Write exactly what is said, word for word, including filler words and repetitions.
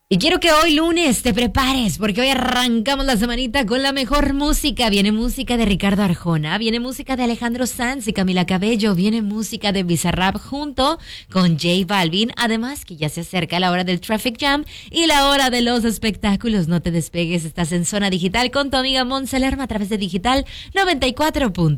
Y quiero que hoy lunes te prepares, porque hoy arrancamos la semanita con la mejor música. Viene música de Ricardo Arjona, viene música de Alejandro Sanz y Camila Cabello, viene música de Bizarrap junto con J Balvin. Además que ya se acerca la hora del Traffic Jam y la hora de los espectáculos. No te despegues, estás en Zona Digital con tu amiga Montse Lerma a través de Digital noventa y cuatro punto